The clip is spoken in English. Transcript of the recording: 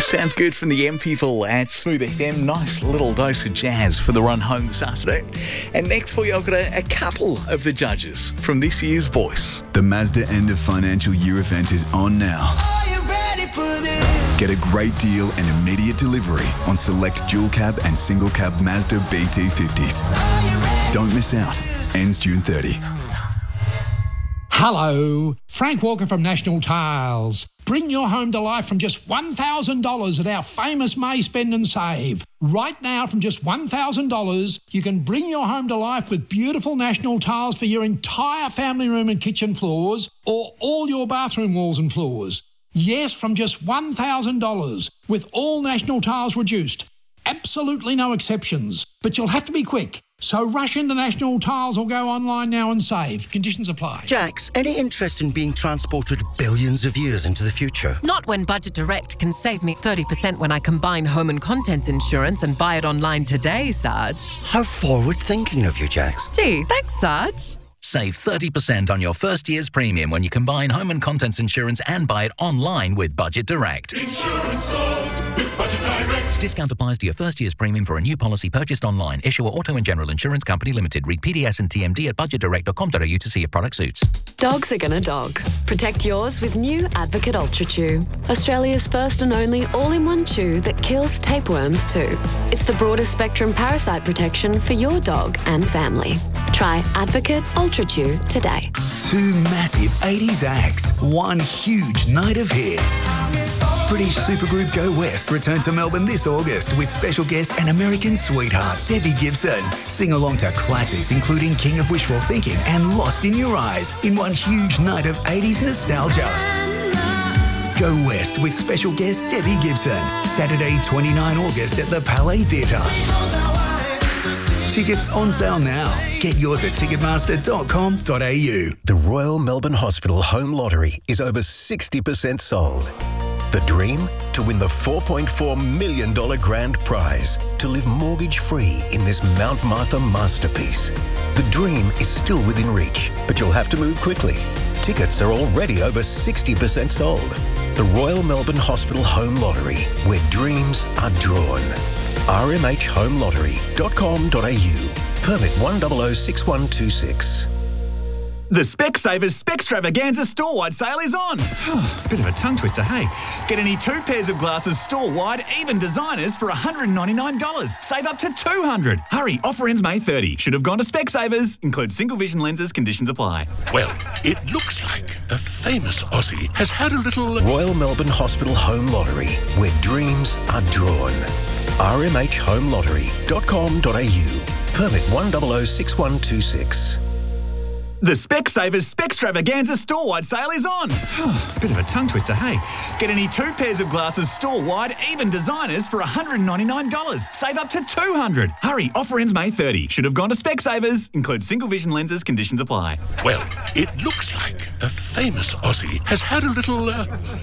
Sounds good from the M people at Smooth FM. Nice little dose of jazz for the run home this afternoon. And next for you, I've got a couple of the judges from this year's Voice. The Mazda end of financial year event is on now. Are you ready for this? Get a great deal and immediate delivery on select dual cab and single cab Mazda BT50s. Don't miss out. Ends June 30. Hello, Frank Walker from National Tiles. Bring your home to life from just $1,000 at our famous May Spend and Save. Right now, from just $1,000, you can bring your home to life with beautiful National Tiles for your entire family room and kitchen floors or all your bathroom walls and floors. Yes, from just $1,000 with all National Tiles reduced. Absolutely no exceptions. But you'll have to be quick. So rush into National Tiles or go online now and save. Conditions apply. Jax, any interest in being transported billions of years into the future? Not when Budget Direct can save me 30% when I combine home and contents insurance and buy it online today, Sarge. How forward-thinking of you, Jax. Gee, thanks, Sarge. Save 30% on your first year's premium when you combine home and contents insurance and buy it online with Budget Direct. Insurance solved with Budget Direct. Discount applies to your first year's premium for a new policy purchased online. Issuer Auto and General Insurance Company Limited. Read PDS and TMD at budgetdirect.com.au to see if product suits. Dogs are gonna dog. Protect yours with new Advocate Ultra Chew. Australia's first and only all-in-one chew that kills tapeworms too. It's the broadest spectrum parasite protection for your dog and family. Try Advocate Ultra Chew today. Two massive 80s acts, one huge night of hits. British supergroup Go West return to Melbourne this August with special guest and American sweetheart Debbie Gibson. Sing along to classics including King of Wishful Thinking and Lost in Your Eyes in one huge night of 80s nostalgia. Go West with special guest Debbie Gibson. Saturday 29 August at the Palais Theatre. Tickets on sale now. Get yours at ticketmaster.com.au. The Royal Melbourne Hospital Home Lottery is over 60% sold. The dream? To win the $4.4 million grand prize. To live mortgage-free in this Mount Martha masterpiece. The dream is still within reach, but you'll have to move quickly. Tickets are already over 60% sold. The Royal Melbourne Hospital Home Lottery, where dreams are drawn. rmhhomelottery.com.au. Permit 1006126. The Specsavers Specstravaganza store-wide sale is on. Bit of a tongue twister, hey? Get any two pairs of glasses store-wide, even designers, for $199. Save up to $200. Hurry, offer ends May 30. Should have gone to Specsavers. Includes single vision lenses. Conditions apply. Well, it looks like a famous Aussie has had a little... Royal Melbourne Hospital Home Lottery, where dreams are drawn. rmhhomelottery.com.au. Permit 1006126. The Specsavers Specstravaganza store-wide sale is on. Bit of a tongue twister, hey? Get any two pairs of glasses store-wide, even designers, for $199. Save up to $200. Hurry, offer ends May 30. Should have gone to Specsavers. Includes single vision lenses. Conditions apply. Well, it looks like a famous Aussie has had a little...